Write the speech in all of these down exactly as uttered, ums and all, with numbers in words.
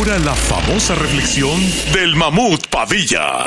ahora la famosa reflexión del Mamut Padilla.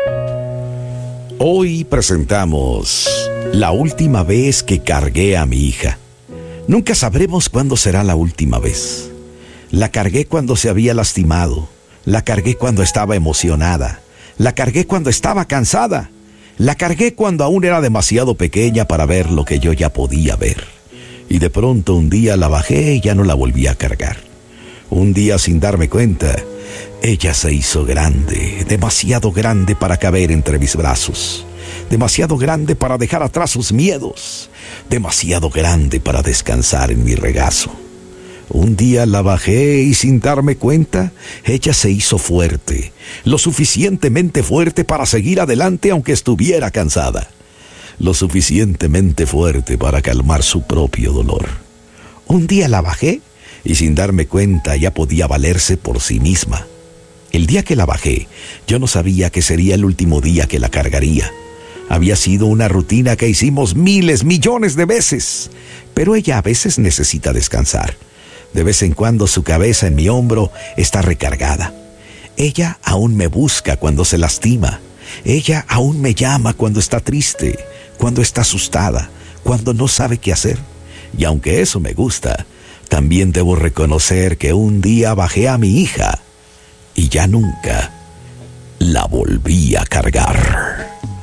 Hoy presentamos la última vez que cargué a mi hija. Nunca sabremos cuándo será la última vez. La cargué cuando se había lastimado. La cargué cuando estaba emocionada. La cargué cuando estaba cansada. La cargué cuando aún era demasiado pequeña para ver lo que yo ya podía ver. Y de pronto un día la bajé y ya no la volví a cargar. Un día, sin darme cuenta, ella se hizo grande, demasiado grande para caber entre mis brazos, demasiado grande para dejar atrás sus miedos, demasiado grande para descansar en mi regazo. Un día la bajé y sin darme cuenta, ella se hizo fuerte, lo suficientemente fuerte para seguir adelante aunque estuviera cansada, lo suficientemente fuerte para calmar su propio dolor. Un día la bajé y sin darme cuenta ya podía valerse por sí misma. El día que la bajé, yo no sabía que sería el último día que la cargaría. Había sido una rutina que hicimos miles, millones de veces, pero ella a veces necesita descansar. De vez en cuando su cabeza en mi hombro está recargada. Ella aún me busca cuando se lastima. Ella aún me llama cuando está triste, cuando está asustada, cuando no sabe qué hacer. Y aunque eso me gusta, también debo reconocer que un día bajé a mi hija y ya nunca la volví a cargar.